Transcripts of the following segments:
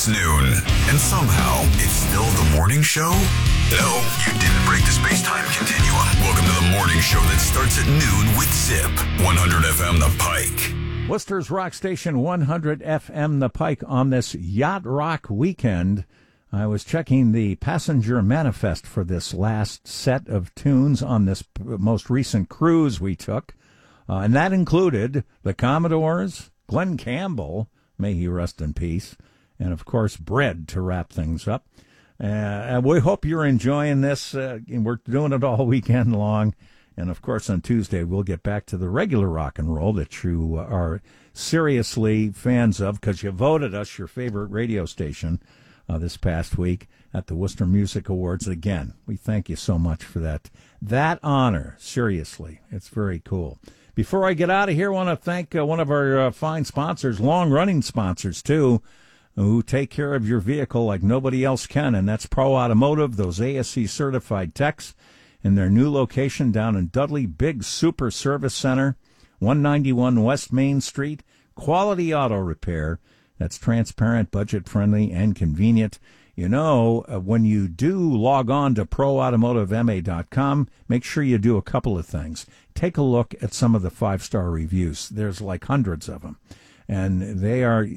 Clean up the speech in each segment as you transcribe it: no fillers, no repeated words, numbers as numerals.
It's noon, and somehow it's still the morning show? No, you didn't break the space-time continuum. Welcome to the morning show that starts at noon with Zip. 100 FM The Pike. Worcester's Rock Station 100 FM The Pike on this Yacht Rock weekend. I was checking the passenger manifest for this last set of tunes on this most recent cruise we took. And that included the Commodores, Glenn Campbell, may he rest in peace, and, of course, Bread to wrap things up. And we hope you're enjoying this. We're doing it all weekend long. And, of course, on Tuesday, we'll get back to the regular rock and roll that you are seriously fans of because you voted us your favorite radio station this past week at the Worcester Music Awards. Again, we thank you so much for that honor. Seriously, it's very cool. Before I get out of here, I want to thank one of our fine sponsors, long-running sponsors, too, who take care of your vehicle like nobody else can, and that's Pro Automotive, those ASE-certified techs, in their new location down in Dudley, big super service center, 191 West Main Street, quality auto repair that's transparent, budget-friendly, and convenient. You know, when you do log on to ProAutomotiveMA.com, make sure you do a couple of things. Take a look at some of the 5-star reviews. There's like hundreds of them. And they are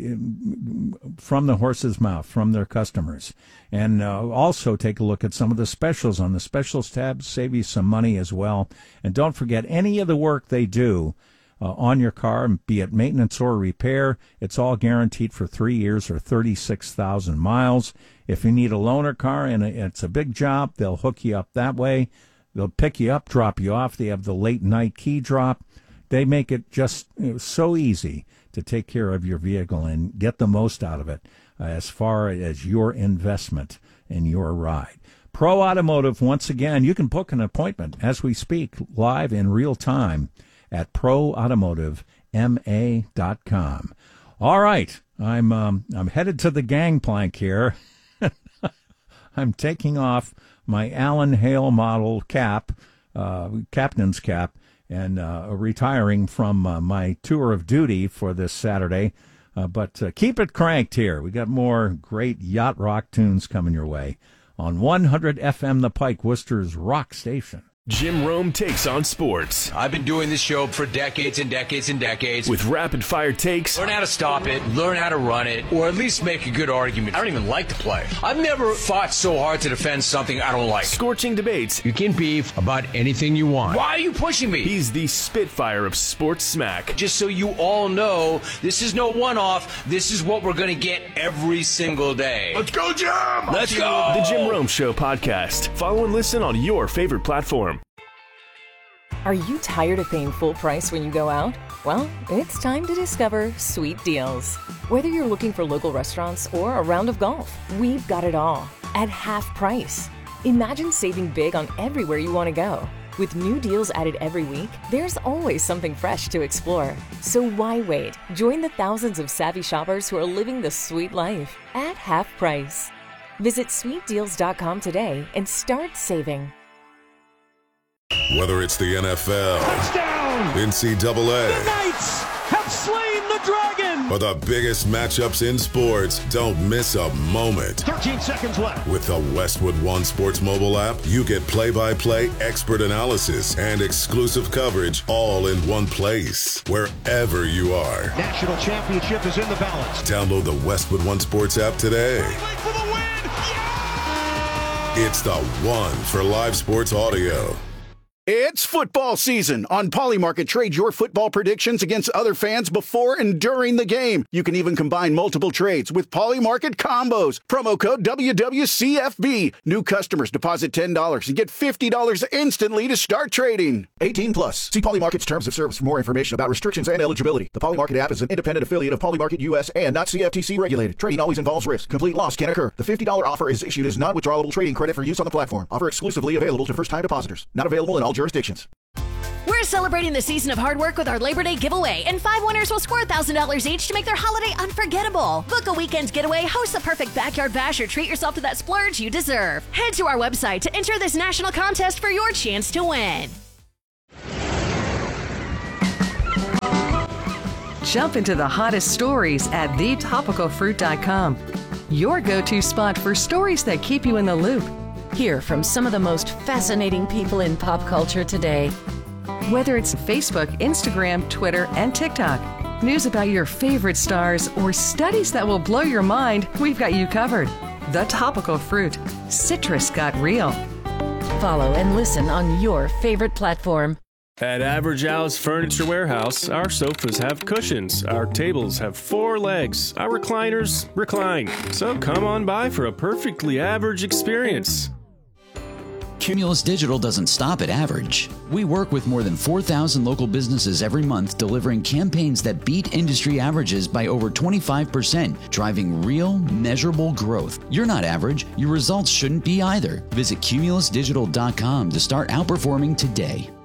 from the horse's mouth, from their customers. And also take a look at some of the specials on the specials tab, save you some money as well. And don't forget any of the work they do on your car, be it maintenance or repair. It's all guaranteed for 3 years or 36,000 miles. If you need a loaner car and it's a big job, they'll hook you up that way. They'll pick you up, drop you off. They have the late night key drop. They make it just so easy to take care of your vehicle and get the most out of it as far as your investment in your ride. Pro Automotive, once again, you can book an appointment as we speak live in real time at ProAutomotiveMA.com. All right, I'm headed to the gangplank here. I'm taking off my Alan Hale model cap, captain's cap, and retiring from my tour of duty for this Saturday. But keep it cranked here. We got more great yacht rock tunes coming your way on 100 FM The Pike, Worcester's rock station. Jim Rome takes on sports. I've been doing this show for decades and decades and decades. With rapid-fire takes. Learn how to stop it, learn how to run it, or at least make a good argument. I don't even like to play. I've never fought so hard to defend something I don't like. Scorching debates. You can beef about anything you want. Why are you pushing me? He's the Spitfire of sports smack. Just so you all know, this is no one-off. This is what we're going to get every single day. Let's go, Jim! Let's go! The Jim Rome Show podcast. Follow and listen on your favorite platform. Are you tired of paying full price when you go out? Well, it's time to discover Sweet Deals. Whether you're looking for local restaurants or a round of golf, we've got it all at half price. Imagine saving big on everywhere you want to go. With new deals added every week, there's always something fresh to explore. So why wait? Join the thousands of savvy shoppers who are living the sweet life at half price. Visit sweetdeals.com today and start saving. Whether it's the NFL, touchdown, NCAA, the Knights have slain the dragon, or the biggest matchups in sports, don't miss a moment. 13 seconds left. With the Westwood One Sports mobile app, you get play-by-play expert analysis and exclusive coverage all in one place, wherever you are. National championship is in the balance. Download the Westwood One Sports app today. For the win! Yeah! It's the one for live sports audio. It's football season. On Polymarket, trade your football predictions against other fans before and during the game. You can even combine multiple trades with Polymarket combos. Promo code WWCFB. New customers deposit $10 and get $50 instantly to start trading. 18 plus. See Polymarket's terms of service for more information about restrictions and eligibility. The Polymarket app is an independent affiliate of Polymarket US and not CFTC regulated. Trading always involves risk. Complete loss can occur. The $50 offer is issued as non-withdrawable trading credit for use on the platform. Offer exclusively available to first-time depositors. Not available in all jurisdictions. We're celebrating the season of hard work with our Labor Day giveaway, and 5 winners will score $1,000 each to make their holiday unforgettable. Book a weekend getaway, host the perfect backyard bash, or treat yourself to that splurge you deserve. Head to our website to enter this national contest for your chance to win. Jump into the hottest stories at thetopicalfruit.com. your go-to spot for stories that keep you in the loop. Hear from some of the most fascinating people in pop culture today. Whether it's Facebook, Instagram, Twitter, and TikTok, news about your favorite stars, or studies that will blow your mind, we've got you covered. The Topical Fruit. Citrus got real. Follow and listen on your favorite platform. At Average Al's Furniture Warehouse, our sofas have cushions, our tables have 4 legs, our recliners recline. So come on by for a perfectly average experience. Cumulus Digital doesn't stop at average. We work with more than 4,000 local businesses every month, delivering campaigns that beat industry averages by over 25%, driving real, measurable growth. You're not average. Your results shouldn't be either. Visit cumulusdigital.com to start outperforming today.